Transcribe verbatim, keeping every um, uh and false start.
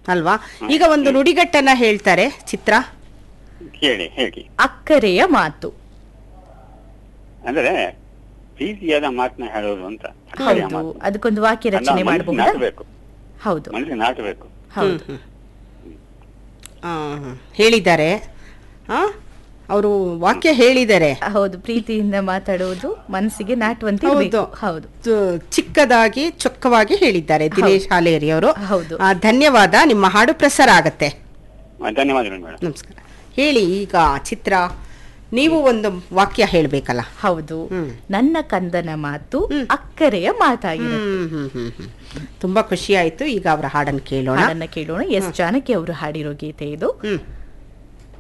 ಅಲ್ವಾ? ಈಗ ಒಂದು ನುಡಿಗಟ್ಟನ್ನ ಹೇಳ್ತಾರೆ ಚಿತ್ರ. ಹೇಳಿ ಹೇಳಿ. ಅಕ್ಕರೆಯ ಮಾತು. ಅಂದ್ರೆ ಪ್ರೀತಿಯಾದ ಮಾತನ್ನ ಹೇಳೋದು ಅಂತ. ಹೌದು, ಅದಕ್ಕೊಂದು ವಾಕ್ಯ ರಚನೆ ಮಾಡಬಹುದಾ? ನಾಟಬೇಕು, ಹೌದು, ಮನಸ್ಸಿಗೆ ನಾಟಬೇಕು. ಹೌದು, ಹೇಳಿದ್ದಾರೆ. ಅವರು ವಾಕ್ಯ ಹೇಳಿದ್ದಾರೆ. ಹೌದು, ಪ್ರೀತಿಯಿಂದ ಮಾತಾಡುವುದು ಮನಸ್ಸಿಗೆ ನಾಟುವಂತೆ ಇರ್ಬೇಕು. ಹೌದು, ಚಿಕ್ಕದಾಗಿ ಚೊಕ್ಕವಾಗಿ ಹೇಳಿದ್ದಾರೆ ದಿನೇಶ್ ಹಾಲೇರಿ ಅವರು. ಹೌದು, ಧನ್ಯವಾದ. ನಿಮ್ಮ ಹಾಡು ಪ್ರಸಾರ ಆಗತ್ತೆ. ಧನ್ಯವಾದಗಳು ಮೇಡಮ್. ನಮಸ್ಕಾರ. ಹೇಳಿ ಈಗ ಚಿತ್ರ, ನೀವು ಒಂದು ವಾಕ್ಯ ಹೇಳ್ಬೇಕಲ್ಲ? ಹೌದು, ನನ್ನ ಕಂದನ ಮಾತು ಅಕ್ಕರೆಯ ಮಾತಾಗಿದೆ. ತುಂಬಾ ಖುಷಿ ಆಯ್ತು. ಈಗ ಅವರ ಹಾಡನ್ನು ಕೇಳೋಣ. ಹಾಡನ್ನ ಕೇಳೋಣ. ಎಸ್ ಜಾನಕಿ ಅವರು ಹಾಡಿರೋ ಗೀತೆ ಇದು.